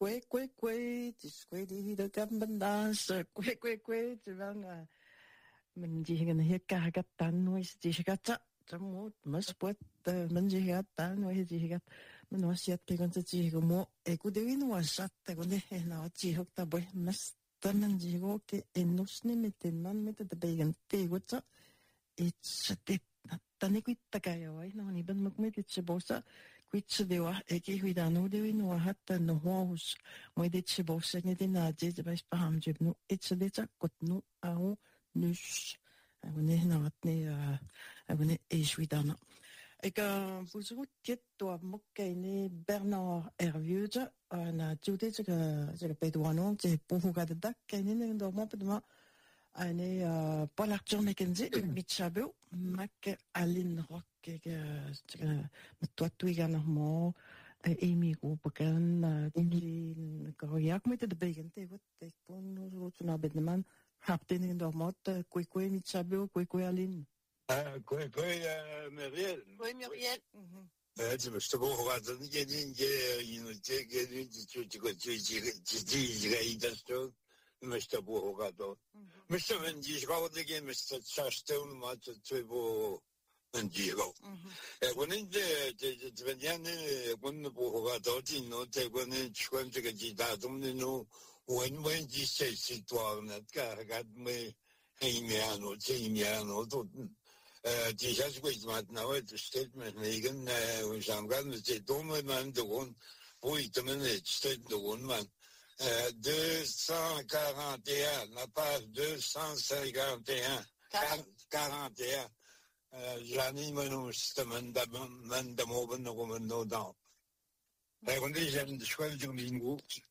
quê, quê đi được cam bên đa sợ quê, chứ vâng mình chỉ cần hiểu cả cái tan nuôi chỉ cái chắc trong một mất sport mình chỉ cái tan nuôi chỉ cái mình nói xét cái con chỉ cái một cũng đều nói sát cái con đấy nó chỉ học ta bơi mất ta mình chỉ có cái enus này mình tên mình cái bây giờ cái cái chắc it's ta này cái ta cái vậy nó này bên mức mấy cái bộ sa cái điều à cái huy đàn nó đều nói hết nó hoa mấy cái bộ sa cái gì nào chỉ phải ham chụp nó it's cái chắc cột nó áo nus agone naratne agone ejuidana eka buzu ketto mokkaine Bernard Hervieux na tude这个bedouano这buhuga的dakkaine ndo mo pedma ane Paul Arthur Mackenzie Mitchabo Mac Aline Rock这个matwatu igana mo Amy Rubegan die Koreak met de beginte wat ik kon zo na bedman Hapten in der Motte, Queque Mitsabio, Queque Aline. Queque Muriel. Oui, Muriel. Je me suis dit que die has goed gemaakt. Nou, het steeds met negen. We zijn gaan met de domme man de grond. Oui, de minute steeds de grond man. 241, la page 251. 41. J'anime nous stemmen dat men de mogen nog om een noodaan. Wij gaan deze hebben de school doen in goed.